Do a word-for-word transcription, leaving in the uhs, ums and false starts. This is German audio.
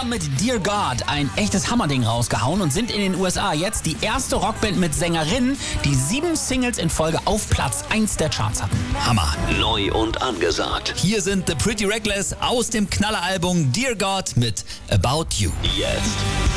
haben mit Dear God ein echtes Hammerding rausgehauen und sind in den U S A jetzt die erste Rockband mit Sängerin, die sieben Singles in Folge auf Platz eins der Charts hatten. Hammer. Neu und angesagt. Hier sind The Pretty Reckless aus dem Knalleralbum Dear God mit About You. Jetzt.